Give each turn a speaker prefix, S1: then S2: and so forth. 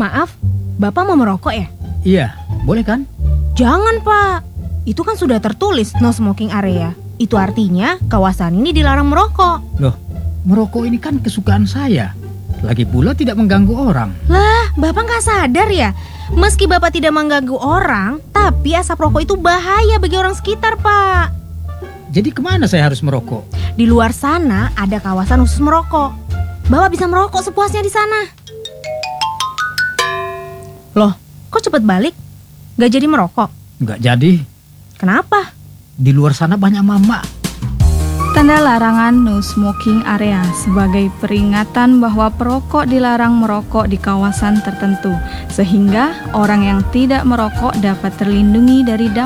S1: Maaf, Bapak mau merokok ya?
S2: Iya, boleh kan?
S1: Jangan, Pak. Itu kan sudah tertulis no smoking area. Itu artinya kawasan ini dilarang merokok.
S2: Loh, merokok ini kan kesukaan saya. Lagi pula tidak mengganggu orang.
S1: Lah, Bapak nggak sadar ya? Meski Bapak tidak mengganggu orang, tapi asap rokok itu bahaya bagi orang sekitar, Pak.
S2: Jadi kemana saya harus merokok?
S1: Di luar sana ada kawasan khusus merokok. Bapak bisa merokok sepuasnya di sana. Loh, kok cepet balik? Gak jadi merokok?
S2: Nggak jadi.
S1: Kenapa?
S2: Di luar sana banyak mama.
S3: Tanda larangan no smoking area sebagai peringatan bahwa perokok dilarang merokok di kawasan tertentu, sehingga orang yang tidak merokok dapat terlindungi dari dampak